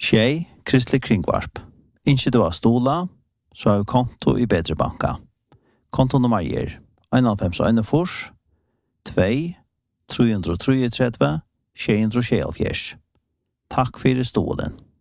Tjej, Kristelig Kringvarp. Ikke du har stola, så har vi konto i Bedre Banka. Kontonummer er 91 2 333 674. Takk for stolen.